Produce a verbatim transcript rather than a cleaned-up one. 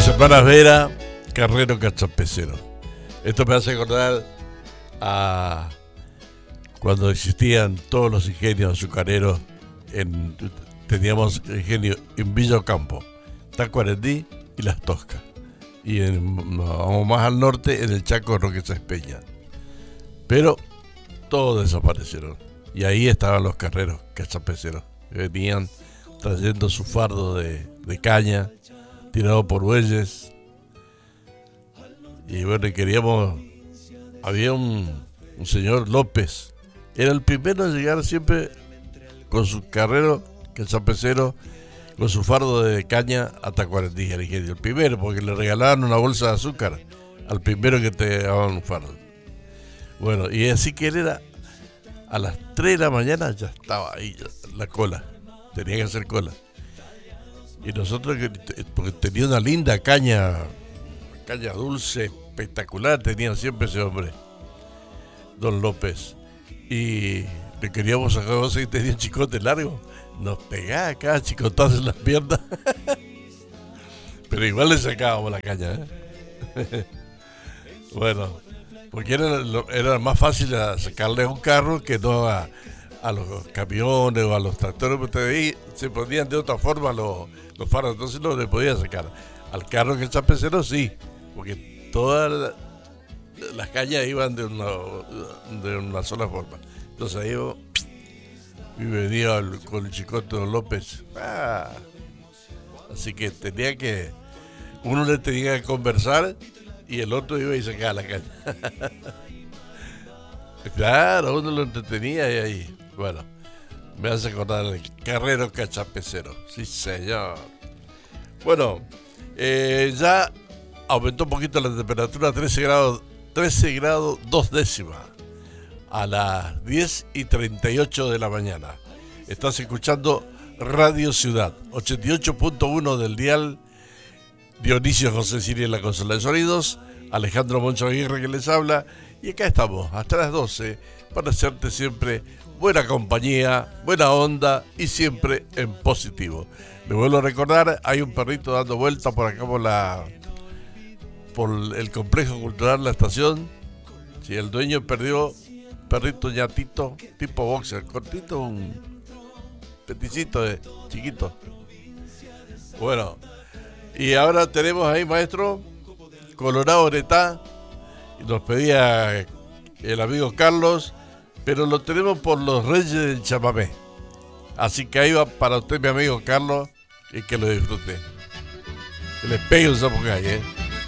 Las hermanas Vera, Carrero Cachapecero. Esto me hace acordar a cuando existían todos los ingenios azucareros. En, teníamos ingenio en Villa Ocampo, Tacuarembó y Las Toscas. Y en, vamos más al norte, en el Chaco, Roque Sáenz Peña. Pero todos desaparecieron. Y ahí estaban los carreros cachapeceros, que venían trayendo su fardo de, de caña, tirado por bueyes. Y bueno, queríamos... Había un, un señor López. Era el primero a llegar siempre con su carrero cachapecero, con su fardo de caña a Tacuarembó, el ingenio. El primero, porque le regalaban una bolsa de azúcar al primero que te daban un fardo. Bueno, y así que él era... A las tres de la mañana ya estaba ahí la cola. Tenía que hacer cola. Y nosotros, porque tenía una linda caña, caña dulce, espectacular, tenía siempre ese hombre, Don López. Y le queríamos sacar cosas y tenía un chicote largo. Nos pegaba cada chicotazo en las piernas. Pero igual le sacábamos la caña, ¿eh? Bueno, porque era, era más fácil sacarle a un carro que no a, a los camiones o a los tractores, porque ahí se ponían de otra forma los, los faros, entonces no le podía sacar. Al carro que chapecero sí, porque todas la, las cañas iban de una, de una sola forma. Entonces ahí yo, y venía el, con el chicote Don López. Ah, así que tenía que, uno le tenía que conversar y el otro iba y sacaba la caña. Claro, uno lo entretenía y ahí, bueno, me hace acordar el carrero cachapecero. Sí, señor. Bueno, eh, ya aumentó un poquito la temperatura, trece grados, trece grados dos décimas, a las diez y treinta y ocho de la mañana. Estás escuchando Radio Ciudad, ochenta y ocho punto uno del dial. Dionisio José Siri en la consola de sonidos, Alejandro Moncho Aguirre que les habla, y acá estamos hasta las doce para hacerte siempre buena compañía, buena onda y siempre en positivo. Le vuelvo a recordar, hay un perrito dando vuelta por acá por la por el complejo cultural La Estación. Si el dueño perdió, perrito ñatito, tipo boxer, cortito, un peticito de chiquito. Bueno, y ahora tenemos ahí, maestro, Colorado Retá, y nos pedía el amigo Carlos, pero lo tenemos por los Reyes del Chamamé. Así que ahí va para usted, mi amigo Carlos, y que lo disfrute. Que le pegue un zapucay, ¿eh?